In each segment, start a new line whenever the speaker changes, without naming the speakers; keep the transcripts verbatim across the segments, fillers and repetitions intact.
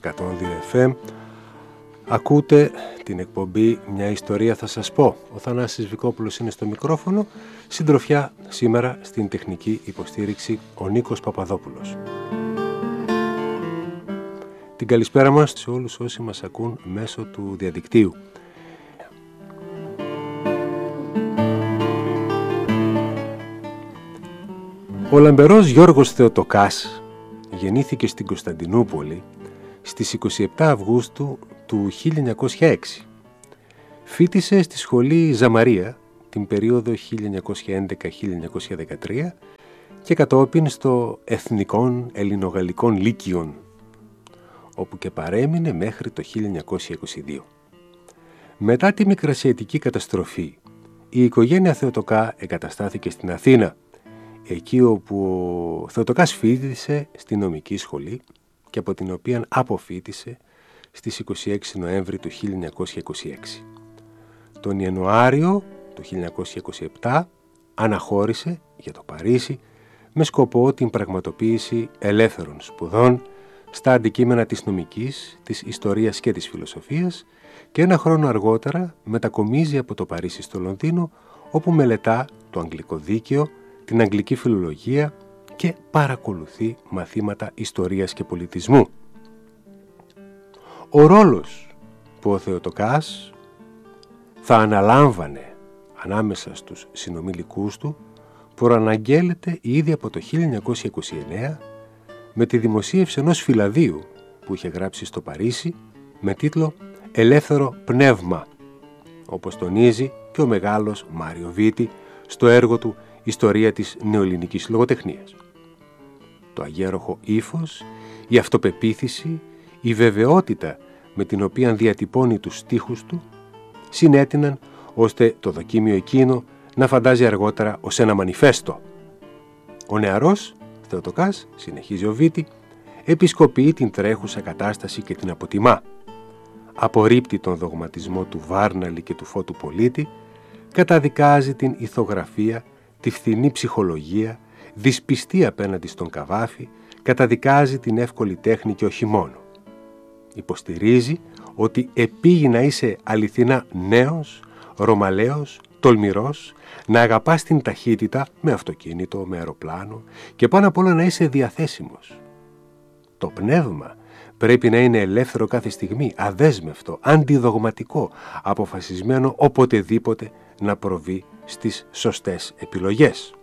εκατόν δύο εφ εμ. Ακούτε την εκπομπή «Μια ιστορία θα σας πω». Ο Θανάσης Βικόπουλος είναι στο μικρόφωνο. Συντροφιά σήμερα στην τεχνική υποστήριξη ο Νίκος Παπαδόπουλος. Την καλησπέρα μας σε όλους όσοι μας ακούν μέσω του διαδικτύου. Ο λαμπερός Γιώργος Θεοτοκάς γεννήθηκε στην Κωνσταντινούπολη στις είκοσι επτά Αυγούστου του χίλια εννιακόσια έξι. Φοίτησε στη σχολή Ζαμαρία την περίοδο χίλια εννιακόσια έντεκα με χίλια εννιακόσια δεκατρία και κατόπιν στο Εθνικών Ελληνογαλλικών Λύκειων, όπου και παρέμεινε μέχρι το χίλια εννιακόσια είκοσι δύο. Μετά τη μικρασιατική καταστροφή, η οικογένεια Θεοτοκά εγκαταστάθηκε στην Αθήνα, εκεί όπου ο Θεοτοκάς φοιτήσε στη νομική σχολή και από την οποία αποφοίτησε στις είκοσι έξι Νοέμβρη του χίλια εννιακόσια είκοσι έξι. Τον Ιανουάριο του χίλια εννιακόσια είκοσι επτά αναχώρησε για το Παρίσι με σκοπό την πραγματοποίηση ελεύθερων σπουδών στα αντικείμενα της νομικής, της ιστορίας και της φιλοσοφίας και ένα χρόνο αργότερα μετακομίζει από το Παρίσι στο Λονδίνο, όπου μελετά το αγγλικό δίκαιο, την αγγλική φιλολογία και παρακολουθεί μαθήματα ιστορίας και πολιτισμού. Ο ρόλος που ο Θεοτοκάς θα αναλάμβανε ανάμεσα στους συνομιλικούς του προαναγγέλλεται ήδη από το χίλια εννιακόσια είκοσι εννέα με τη δημοσίευση ενός φυλαδίου που είχε γράψει στο Παρίσι με τίτλο «Ελεύθερο πνεύμα», όπως τονίζει και ο μεγάλος Μάριο Βίτη στο έργο του «Ιστορία της νεοελληνικής λογοτεχνίας». Το αγέροχο ύφος, η αυτοπεποίθηση, η βεβαιότητα με την οποία διατυπώνει τους στίχους του συνέτειναν ώστε το δοκίμιο εκείνο να φαντάζει αργότερα ως ένα μανιφέστο. Ο νεαρός Θεοτοκάς, συνεχίζει ο Βίτη, επισκοπεί την τρέχουσα κατάσταση και την αποτιμά. Απορρίπτει τον δογματισμό του Βάρναλη και του Φώτου Πολίτη, καταδικάζει την ηθογραφία, τη φθηνή ψυχολογία, δυσπιστεί απέναντι στον Καβάφη, καταδικάζει την εύκολη τέχνη και όχι μόνο. Υποστηρίζει ότι επήγει να είσαι αληθινά νέος, ρωμαλαίος, τολμηρός, να αγαπάς την ταχύτητα με αυτοκίνητο, με αεροπλάνο και πάνω απ' όλα να είσαι διαθέσιμος. Το πνεύμα πρέπει να είναι ελεύθερο κάθε στιγμή, αδέσμευτο, αντιδογματικό, αποφασισμένο οποτεδήποτε να προβεί στις σωστές επιλογές.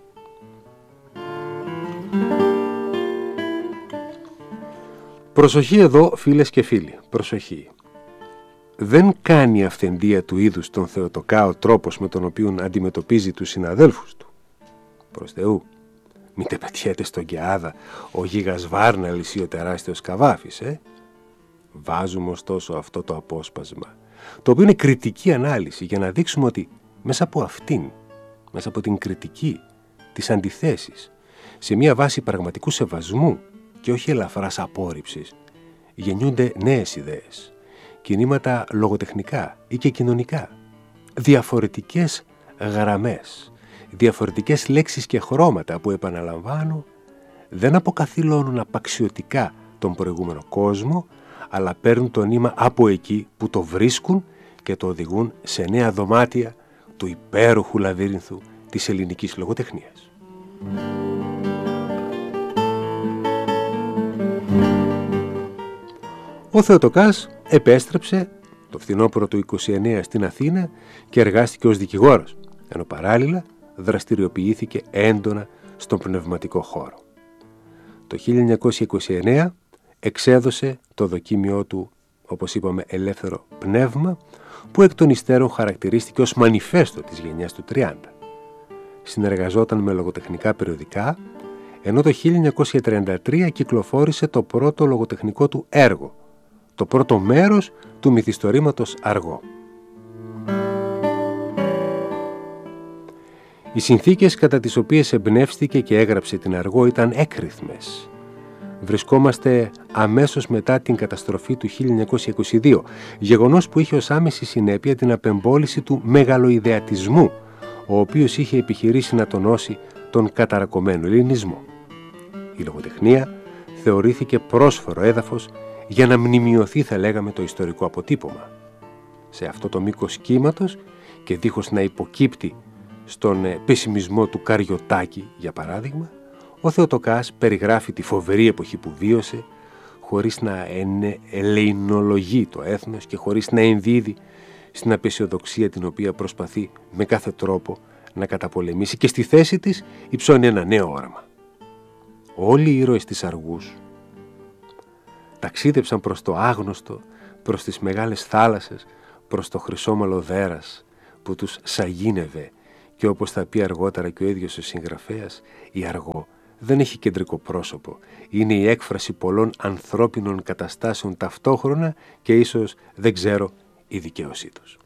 Προσοχή εδώ, φίλες και φίλοι, προσοχή. Δεν κάνει αυθεντία του είδους τον Θεοτοκά ο τρόπος με τον οποίο αντιμετωπίζει τους συναδέλφους του. Προς Θεού, μήτε πετιέται στον Κεάδα ο γίγας Βάρναλης ή ο τεράστιος Καβάφης, ε? Βάζουμε ωστόσο αυτό το απόσπασμα, το οποίο είναι κριτική ανάλυση, για να δείξουμε ότι μέσα από αυτήν, μέσα από την κριτική, τις αντιθέσεις, σε μια βάση πραγματικού σεβασμού και όχι ελαφράς απόρριψης, γεννιούνται νέες ιδέες, κινήματα λογοτεχνικά ή και κοινωνικά, διαφορετικές γραμμές, διαφορετικές λέξεις και χρώματα που, επαναλαμβάνω, δεν αποκαθιλώνουν απαξιωτικά τον προηγούμενο κόσμο, αλλά παίρνουν το νήμα από εκεί που το βρίσκουν και το οδηγούν σε νέα δωμάτια του υπέροχου λαβύρινθου της ελληνικής λογοτεχνίας. Ο Θεοτοκάς επέστρεψε το φθινόπωρο του είκοσι εννέα στην Αθήνα και εργάστηκε ως δικηγόρος, ενώ παράλληλα δραστηριοποιήθηκε έντονα στον πνευματικό χώρο. Το χίλια εννιακόσια είκοσι εννέα εξέδωσε το δοκίμιό του, όπως είπαμε, «Ελεύθερο πνεύμα», που εκ των υστέρων χαρακτηρίστηκε ως μανιφέστο της γενιάς του τριάντα. Συνεργαζόταν με λογοτεχνικά περιοδικά, ενώ το χίλια εννιακόσια τριάντα τρία κυκλοφόρησε το πρώτο λογοτεχνικό του έργο, το πρώτο μέρος του μυθιστορήματος Αργό. Οι συνθήκες κατά τις οποίες εμπνεύστηκε και έγραψε την Αργό ήταν έκρηθμες. Βρισκόμαστε αμέσως μετά την καταστροφή του χίλια εννιακόσια είκοσι δύο, γεγονός που είχε ως άμεση συνέπεια την απεμπόληση του μεγαλοειδεατισμού, ο οποίος είχε επιχειρήσει να τονώσει τον καταρακωμένο ελληνισμό. Η λογοτεχνία θεωρήθηκε πρόσφορο έδαφος για να μνημειωθεί, θα λέγαμε, το ιστορικό αποτύπωμα. Σε αυτό το μήκος κύματος και δίχως να υποκύπτει στον πεσημισμό του Καριωτάκη, για παράδειγμα, ο Θεοτοκάς περιγράφει τη φοβερή εποχή που βίωσε, χωρίς να ελεηνολογεί το έθνος και χωρίς να ενδίδει στην απεσιοδοξία την οποία προσπαθεί με κάθε τρόπο να καταπολεμήσει, και στη θέση της υψώνει ένα νέο όραμα. Όλοι οι ήρωες της Αργούς ταξίδεψαν προς το άγνωστο, προς τις μεγάλες θάλασσες, προς το χρυσόμαλο δέρας που τους σαγίνευε, και όπως θα πει αργότερα και ο ίδιος ο συγγραφέας, η Αργό δεν έχει κεντρικό πρόσωπο. Είναι η έκφραση πολλών ανθρώπινων καταστάσεων ταυτόχρονα και ίσως, δεν ξέρω, η δικαίωσή τους.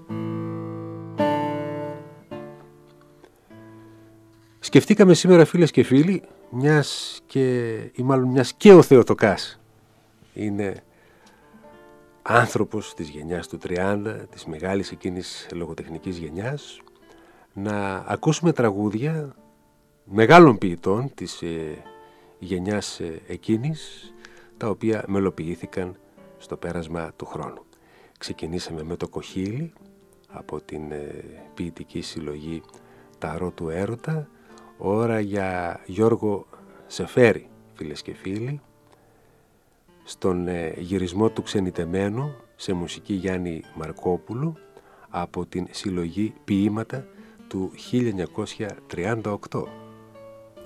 Σκεφτήκαμε σήμερα, φίλες και φίλοι, μιας και, ή μάλλον μιας και ο Θεοτοκάς είναι άνθρωπος της γενιάς του τριάντα, της μεγάλης εκείνης λογοτεχνικής γενιάς, να ακούσουμε τραγούδια μεγάλων ποιητών της ε, γενιάς ε, εκείνης, τα οποία μελοποιήθηκαν στο πέρασμα του χρόνου. Ξεκινήσαμε με το Κοχύλι από την ε, ποιητική συλλογή «Ταρό του Έρωτα», ώρα για Γιώργο Σεφέρη, φίλες και φίλοι, στον ε, γυρισμό του Ξενιτεμένου σε μουσική Γιάννη Μαρκόπουλου από την συλλογή «Ποίηματα» του χίλια εννιακόσια τριάντα οκτώ.